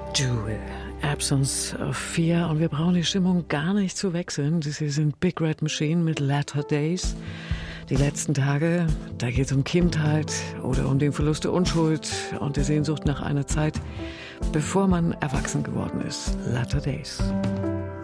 Jewel, Absence of Fear. Und wir brauchen die Stimmung gar nicht zu wechseln. Sie sind Big Red Machine mit Latter Days. Die letzten Tage, da geht es um Kindheit oder um den Verlust der Unschuld und die Sehnsucht nach einer Zeit, bevor man erwachsen geworden ist. Latter Days.